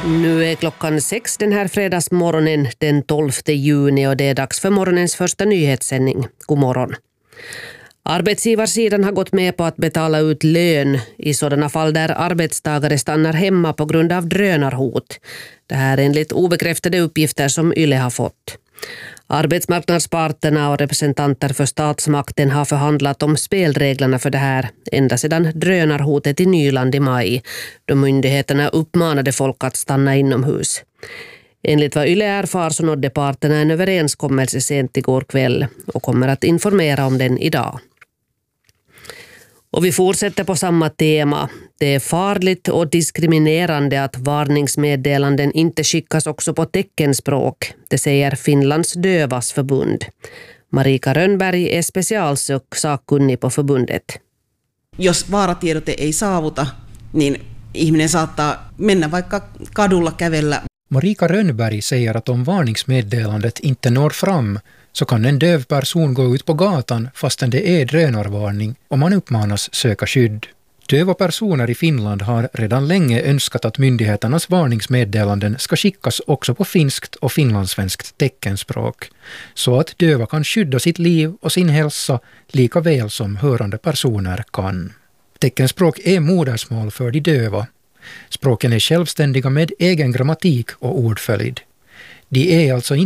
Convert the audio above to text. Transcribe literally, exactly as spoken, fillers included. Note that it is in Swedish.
Nu är klockan sex den här fredagsmorgonen den tolfte juni och det är dags för morgonens första nyhetssändning. God morgon. Arbetsgivarsidan har gått med på att betala ut lön i sådana fall där arbetstagare stannar hemma på grund av drönarhot. Det här är enligt obekräftade uppgifter som Yle har fått. Arbetsmarknadsparterna och representanter för statsmakten har förhandlat om spelreglerna för det här ända sedan drönarhotet i Nyland i maj, då myndigheterna uppmanade folk att stanna inomhus. Enligt vad Yle erfar så nådde parterna en överenskommelse sent igår kväll och kommer att informera om den idag. Och vi fortsätter på samma tema. Det är farligt och diskriminerande att varningsmeddelanden inte skickas också på teckenspråk. Det säger Finlands dövas förbund. Marika Rönnberg är specialsakkunnig på förbundet. Jos vaaratiedote ei saavuta, niin ihminen saattaa mennä vaikka kadulla kävellä. Marika Rönnberg säger att om varningsmeddelandet inte når fram så kan en döv person gå ut på gatan fastän det är drönarvarning och man uppmanas söka skydd. Döva personer i Finland har redan länge önskat att myndigheternas varningsmeddelanden ska skickas också på finskt och finlandssvenskt teckenspråk, så att döva kan skydda sitt liv och sin hälsa lika väl som hörande personer kan. Teckenspråk är modersmål för de döva. Språken är självständiga med egen grammatik och ordföljd. De är alltså